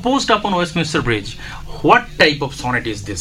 composed upon Westminster Bridge. What type of sonnet is this?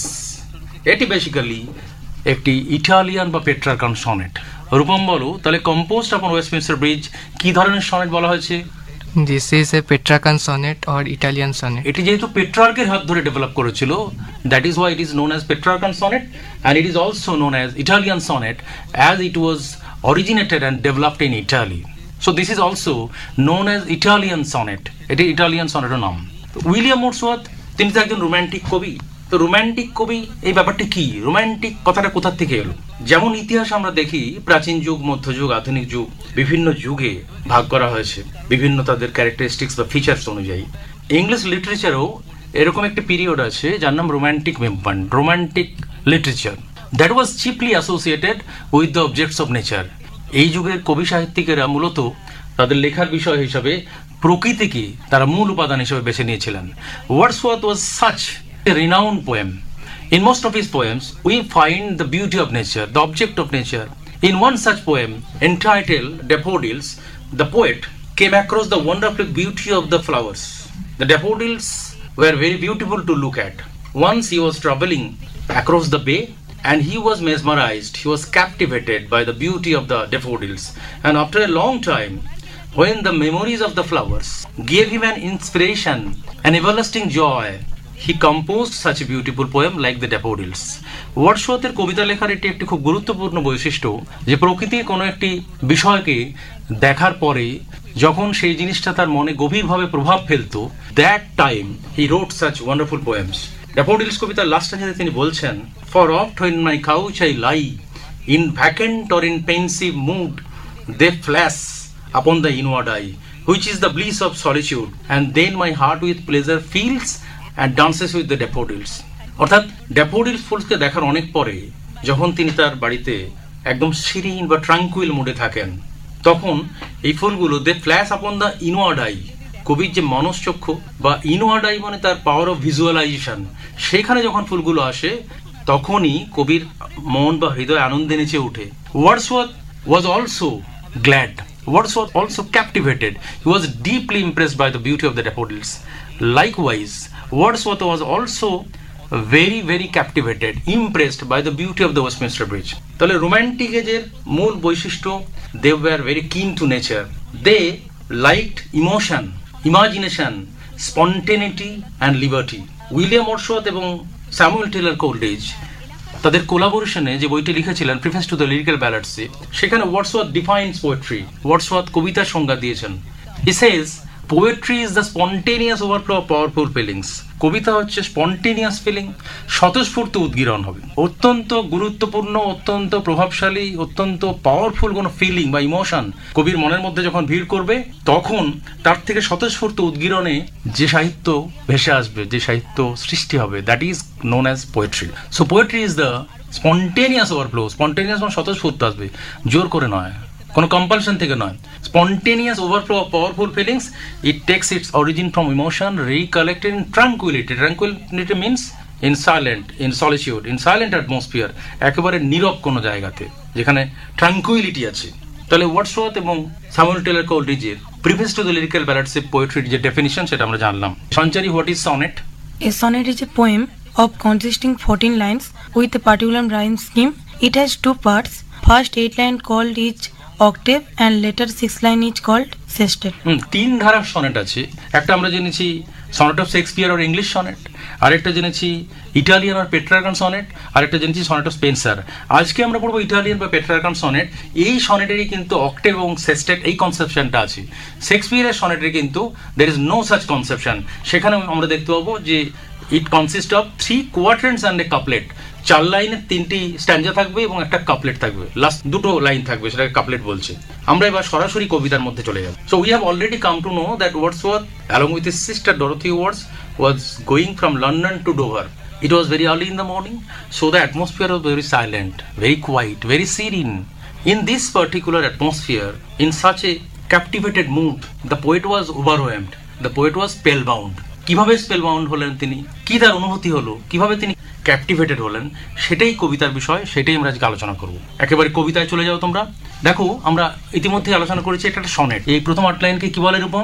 এটি basically একটি Italian বা Petrarchan sonnet. Rupam বলো তাহলে কম্পোজড আপন ওয়েস্টমিনস্টার ব্রিজ কি ধরনের সনেট বলা হয়েছে? This is a Petrarchan sonnet or Italian sonnet. এটি যেহেতু পেট্রার্কের হাত ধরে ডেভেলপ করেছিল, that is why it is known as Petrarchan sonnet and it is also known as Italian sonnet as it was originated and developed in Italy. So this is also known as Italian sonnet. এটি Italian সনেটের নাম। William Wordsworth তিনি তো একজন romantic কবি। তো romantic কবি এই ব্যাপারটি কি, রোম্যান্টিক কথাটা কোথা থেকে এলো? যেমন ইতিহাস আমরা দেখি প্রাচীন যুগ, মধ্যযুগ, আধুনিক যুগ, বিভিন্ন যুগে ভাগ করা হয়েছে বিভিন্ন তাদের ক্যারেক্টারিস্টিক্স বা ফিচার্স অনুযায়ী। ইংলিশ লিটারেচারেও এরকম একটা পিরিয়ড আছে যার নাম romantic movement, romantic literature, that was চিপলি associated with the objects of nature. এই যুগের কবি সাহিত্যিকেরা মূলত তাদের লেখার বিষয় হিসাবে প্রকৃতিকে তারা মূল উপাদান হিসেবে বেছে নিয়েছিলেন। Wordsworth was such a renowned poem. In most of his poems, we find the beauty of nature, the object of nature. In one such poem, entitled Daffodils, the poet came across the wonderful beauty of the flowers. The daffodils were very beautiful to look at. Once he was traveling across the bay, and he was mesmerized, he was captivated by the beauty of the daffodils. And after a long time, when the memories of the flowers gave him an inspiration, an everlasting joy, he composed such a beautiful poem like the Daffodils. ওয়ার্ডসওয়ার্থের কবিতা লেখার এটি একটি খুব গুরুত্বপূর্ণ বৈশিষ্ট্য যে প্রকৃতির কোনো একটি বিষয়কে দেখার পরে যখন সেই জিনিসটা তার মনে গভীরভাবে প্রভাব ফেলতো, that time he রোট such wonderful poems. Daffodils কবিতার লাস্ট টাইমে তিনি বলছেন, for oft when my couch I lie in vacant or in pensive mood they flash upon the inward I which is the bliss of solitude and then my heart with pleasure feels and dances with the daffodils. অর্থাৎ daffodils ফুলসকে দেখার অনেক পরে যখন তিনি তার বাড়িতে একদম সিরিন বা ট্রাঙ্কুইল মুডে থাকেন, তখন এই ফুলগুলো দে flash upon the inward I, কবির যে মনশ্চক্ষু বা ইনওয়ার্ড আই মানে তার পাওয়ার অফ ভিজুয়ালাইজেশন, সেখানে যখন ফুলগুলো আসে তখনই কবির মন বা হৃদয় আনন্দে নেচে ওঠে। Wordsworth was also glad, Wordsworth also captivated. He was deeply impressed by the beauty of the daffodils. Likewise, Wordsworth was also very, very captivated, impressed by the beauty of the Westminster Bridge. তাহলে romantic এজের মূল বৈশিষ্ট্য, they were very keen to nature. They liked emotion, imagination, spontaneity and liberty. William Wordsworth এবং Samuel Taylor Coleridge তাদের কোলাবোরেশনে যে বইটি লিখেছিলেন preface to the lyrical ব্যালাডসে, সেখানে ওয়ার্ডসওয়ার্থ ডিফাইন্স পোয়েট্রি, ওয়ার্ডসওয়ার্থ কবিতার সংজ্ঞা দিয়েছেন। হি সেজ poetry is the spontaneous overflow of powerful feelings. কবিতা হচ্ছে স্পন্টেনিয়াস ফিলিং, স্বতঃস্ফূর্ত উদ্গীরণ হবে, অত্যন্ত গুরুত্বপূর্ণ, অত্যন্ত প্রভাবশালী, অত্যন্ত পাওয়ারফুল কোনো ফিলিং বা ইমোশন কবির মনের মধ্যে যখন ভিড় করবে, তখন তার থেকে স্বতঃস্ফূর্ত উদ্গীরণে যে সাহিত্য ভেসে আসবে, যে সাহিত্য সৃষ্টি হবে, that is known as poetry. So poetry is the spontaneous overflow. Spontaneous মানে স্বতঃস্ফূর্ত আসবে, জোর করে নয়, কোনো কম্পালশন থেকে নয়। Spontaneous overflow of powerful feelings, it takes its origin from emotion recollected in tranquility. Tranquility means in silent, in solitude, in silent atmosphere, একেবারে নীরব কোনো জায়গাতে যেখানে ট্রাঙ্কুইলিটি আছে। তাহলে ওয়ার্ডসওয়ার্থ এবং Samuel Taylor কোলরিজের preface to the lyrical ব্যালাডস পোয়েট্রির যে definition সেটা আমরা জানলাম। সঞ্চারী, what is sonnet? A sonnet is a poem of consisting 14 lines with a particular rhyme scheme. It has two parts. First 8 line called each octave and later 6 line is called sestet. তিন ধারার sonnet আছে। একটা আমরা জেনেছি sonnet of Shakespeare R English sonnet, আরেকটা জেনেছি Italian আর Petrarchan sonnet, আরেকটা জেনেছি সনেট অফ স্পেন্সার। আজকে আমরা পড়বো ইটালিয়ান বা পেট্রার্কান সনেট। এই সনেটেরই কিন্তু অক্টেভ এবং সেস্টেট এই কনসেপশনটা আছে। শেক্সপিয়ারের সনেটের কিন্তু there is no such conception. সেখানে আমরা দেখতে পাবো যে ইট consist of 3 কোয়ার্টেন্টস and a couplet. 4 লাইনের 3টি স্ট্যান্জা থাকবে এবং একটা কাপলেট থাকবে, লাস্ট 2টো লাইন থাকবে, সেটাকে কাপলেট বলছে। আমরা এবার সরাসরি কবিতার মধ্যে চলে যাব। So we have already come to know that Wordsworth along with his sister Dorothy Wards was going from London to Dover. It was very early in the morning, so the atmosphere was very silent, very quiet, very serene. In this particular atmosphere, in such a captivated mood, the poet was overwhelmed, the poet was spellbound. কিভাবে স্পেলবাউন্ড হলেন তিনি, কি তার অনুভূতি হলো, কিভাবে তিনি ক্যাপটিভেটেড হলেন, সেটাই কবিতার বিষয়, সেটাই আমরা আজকে আলোচনা করব। একেবারে কবিতায় চলে যাও তোমরা। দেখো, আমরা ইতিমধ্যে আলোচনা করেছি এটা একটা সনেট। এই প্রথম 8 লাইনকে কি বলে রূপম?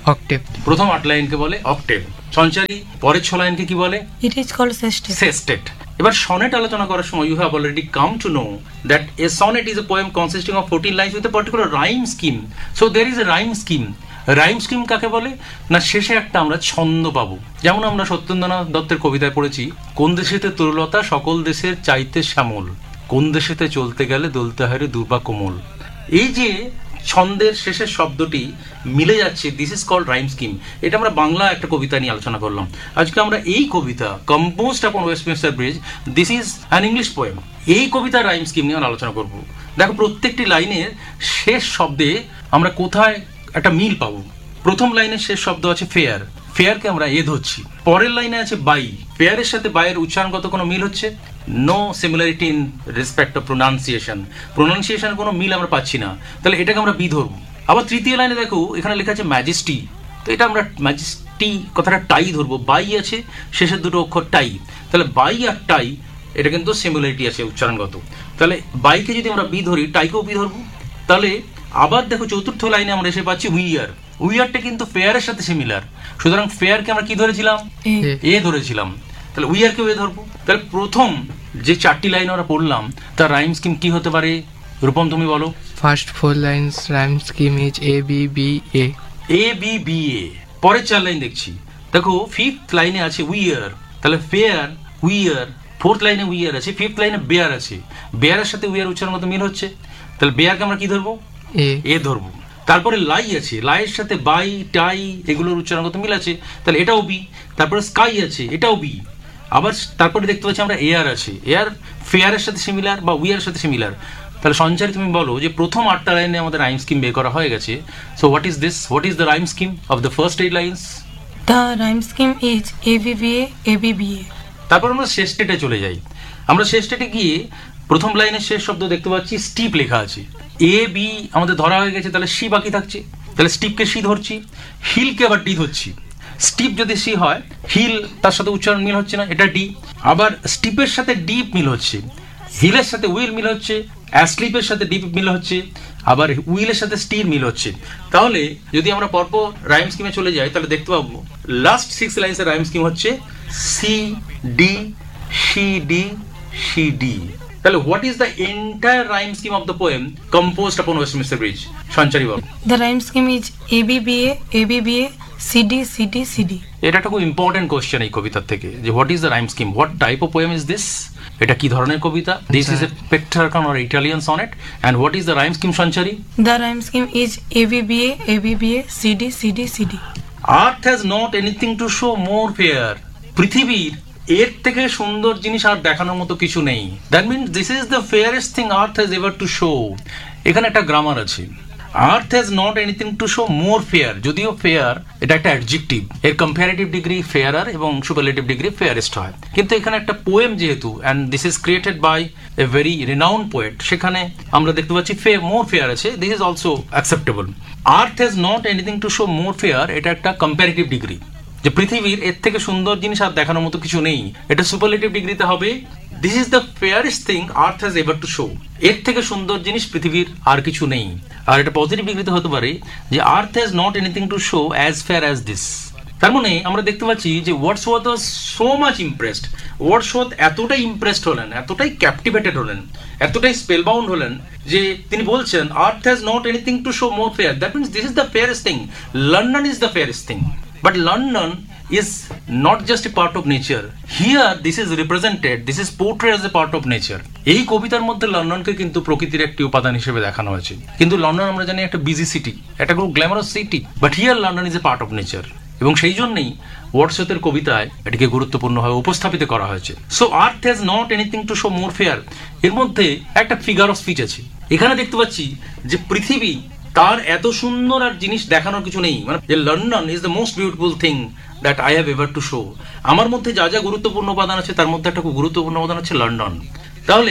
octave. প্রথম 8 লাইনকে বলে অক্টেভ। সঞ্চারী পরের 6 লাইনকে কি বলে? It is called sestet. সেস্টেট। এবার সনেট আলোচনা করার সময় you have already come to know that a sonnet is a poem consisting of 14 lines with a particular rhyme scheme. So there is a rhyme scheme. Rhyme scheme কাকে বলে না, শেষে একটা আমরা ছন্দ পাবো। যেমন আমরা সত্যেন্দ্রনাথ দত্তের কবিতায় পড়েছি, কোন দেশেতে তরুলতা সকল দেশের চাইতে শ্যামল, কোন দেশেতে চলতে গেলে দলতে হয় রে দুর্বা কোমল। এই যে ছন্দের শেষের শব্দটি মিলে যাচ্ছে, this is called rhyme scheme. এটা আমরা বাংলা একটা কবিতা নিয়ে আলোচনা করলাম। আজকে আমরা এই কবিতা কম্পোজড আপন Westminster bridge, this is an English poem, এই কবিতার রাইম স্কিম নিয়ে আমরা আলোচনা করব। দেখো প্রত্যেকটি লাইনের শেষ শব্দে আমরা কোথায় একটা মিল পাবো। প্রথম লাইনের শেষ শব্দ আছে ফেয়ার, ফেয়ারকে আমরা এ ধরছি। পরের লাইনে আছে বাই, ফেয়ারের সাথে বাইয়ের উচ্চারণগত কোনো মিল হচ্ছে? No similarity in respect of pronunciation, pronunciation কোনো মিল আমরা পাচ্ছি না, তাহলে এটাকে আমরা বি ধরবো। আবার তৃতীয় লাইনে দেখো এখানে লেখা আছে ম্যাজেস্টি, তো এটা আমরা ম্যাজেস্টি কথাটা টাই ধরবো, বাই আছে শেষের দুটো অক্ষর টাই, তাহলে বাই আর টাই এটা কিন্তু সিমিলারিটি আছে উচ্চারণগত, তাহলে বাইকে যদি আমরা বি ধরি টাইকেও বি ধরবো। তাহলে আবার দেখো চতুর্থ লাইনে আমরা এসে পাচ্ছি উইয়ার, উইয়ারটা কিন্তু ফেয়ারের সাথে সিমিলার, সুতরাং ফেয়ারকে আমরা কি ধরেছিলাম? এ ধরেছিলাম, তাহলে উইয়ারকেও এ ধরবো। তাহলে প্রথম যে 4টি লাইন আমরা পড়লাম তার রাইম স্কিম কি হতে পারে? রূপম তুমি বলো। First 4 lines rhyme scheme is A B B A. A B B A. পরের 4 লাইন দেখছি, দেখো ফিফথ লাইনে আছে উইয়ার, তাহলে ফেয়ার উইয়ার। ফোর্থ লাইনে উইয়ার আছে, ফিফথ লাইনে বেয়ার আছে, বেয়ারের সাথে উইয়ার উচ্চারণ মতো মিল হচ্ছে, তাহলে বেয়ারকে আমরা কি ধরবো? এ ধরবো। তারপরে লাই আছে, লাইয়ের সাথে বাই টাই এগুলোর উচ্চারণগত মিল আছে, তাহলে এটাও বি। তারপরে স্কাই আছে, এটাও বি। আবার তারপরে দেখতে পাচ্ছি আমরা এয়ার আছে, এয়ার ফেয়ারের সাথে সিমিলার বা উইয়ারের সাথে সিমিলার। তাহলে সঞ্চারী তুমি বলো যে প্রথম 8টা লাইনে আমাদের রাইম স্কিম বের করা হয়ে গেছে। So what is this? What is the rhyme scheme of the first 8 lines? The rhyme scheme is ABBA, ABBA. তারপর আমরা শেষ স্টেটে চলে যাই। আমরা শেষ স্টেটে গিয়ে প্রথম লাইনের শেষ শব্দ দেখতে পাচ্ছি স্টিপ লেখা আছে, এ বি আমাদের ধরা হয়ে গেছে, তাহলে সি বাকি থাকছে, তাহলে স্টিপকে সি ধরছি, হিলকে আবার ডি ধরছি। স্টিপ যদি সি হয়, হিল তার সাথে উচ্চারণ মিল হচ্ছে না, এটা ডি। আবার স্টিপের সাথে ডিপ মিল হচ্ছে, হিলের সাথে উইল মিল হচ্ছে, অ্যাসলিপের সাথে ডিপ মিল হচ্ছে, আবার উইলের সাথে স্টির মিল হচ্ছে। তাহলে যদি আমরা পরপর রাইম স্কিমে চলে যাই তাহলে দেখতে পাবো লাস্ট 6 লাইন্সের রাইম স্কিম হচ্ছে C D C D C D. তাহলে what is the entire rhyme scheme of the poem composed আপন Westminster bridge? Sanchari ball. The rhyme scheme is ABBA, ABBA, CD, CD, CD. এটা একটা খুব important question এই কবিতার থেকে, যে what is the rhyme scheme, what type of poem is this, এটা কি ধরনের কবিতা? This is a Petrarchan or Italian sonnet, and what is the rhyme scheme Sanchari? The rhyme scheme is ABBA, ABBA, CD, CD, CD. Earth has not anything to show more fair, পৃথিবীর এর থেকে সুন্দর জিনিস আর দেখানোর মতো কিছু নেই। That means this is the ফেয়ারেস্ট thing earth has ever to show. এখানে একটা গ্রামার আছে, আর্থ has not anything to show more fair, যদিও ফেয়ার এটা একটা অ্যাডজেক্টিভ, এর কম্পারেটিভ ডিগ্রি ফেয়ারার এবং সুপারলেটিভ ডিগ্রি ফেয়ারেস্ট হয়, কিন্তু এখানে একটা পোয়েম যেহেতু, and this is created by a very renowned poet, সেখানে আমরা দেখতে পাচ্ছি মোর ফেয়ার আছে, this is also acceptable. Earth has not anything to show more fair, এটা একটা কম্পারেটিভ ডিগ্রি, যে পৃথিবীর এর থেকে সুন্দর জিনিস আর দেখানোর মতো কিছু নেই, এটা সুপারলেটিভ ডিগ্রিতে হবে this is the ফেয়ারেস্ট thing earth has ever to show, এর থেকে সুন্দর জিনিস পৃথিবীর আর কিছু নেই। আর এটা পজিটিভ ডিগ্রিতে হতে পারে যে আর্থ has not anything to so as fair as this. তার মানে আমরা দেখতে পাচ্ছি যে Wordsworth was so much impressed, Wordsworth এতটাই ইমপ্রেসড হলেন, এতটাই ক্যাপটিভেটেড হলেন, এতটাই স্পেলবাউন্ড হলেন যে তিনি বলছেন আর্থ has not anything to show more fair, that means this is the ফেয়ারেস্ট thing, London is the ফেয়ারেস্ট thing, but London is not just a part of nature. Here this is represented, this is portrayed as a part of nature. এই কবিতার মধ্যে লন্ডনকে কিন্তু প্রকৃতির একটি উপাদান হিসেবে দেখানো হয়েছে, কিন্তু লন্ডন আমরা জানি একটা বিজি সিটি, একটা খুব glamorous city, but here London is a part of nature, এবং সেই জন্যই ওয়ার্ডসওয়ার্থের কবিতায় এটিকে গুরুত্বপূর্ণভাবে উপস্থাপিত করা হয়েছে। So earth has not anything to show more fair, এর মধ্যে একটা ফিগার অফ স্পিচ আছে। এখানে দেখতে পাচ্ছি যে পৃথিবী তার এত সুন্দর আর জিনিস দেখানোর কিছু নেই, মানে যে London is the most beautiful thing that I have ever to show. আমার মধ্যে যা যা গুরুত্বপূর্ণ উপাদান আছে তার মধ্যে একটা খুব গুরুত্বপূর্ণ উপাদান হচ্ছে লন্ডন। তাহলে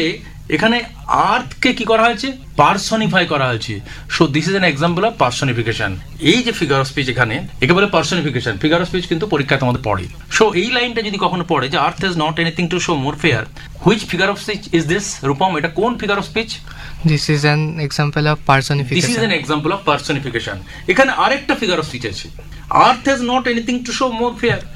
এখানে আর্থকে কি করা হয়েছে, পার্সনিফাই করা হয়েছে। So this is an example of personification. এই যে ফিগার অফ স্পিচ এখানে একে বলে পার্সনিফিকেশন। ফিগার অফ স্পিচ কিন্তু পরীক্ষায় তোমাদের পড়ে। সো এই লাইনটা যদি কখনো পড়ে যে আর্থ has not anything to show more fair, which figure of speech is this? Rupam, এটা কোন figure of speech? This is an example of this is personification. An example of personification. এখানে আরেকটা ফিগার অফ স্পিচ আছে, আর্থ has not anything to show more fair.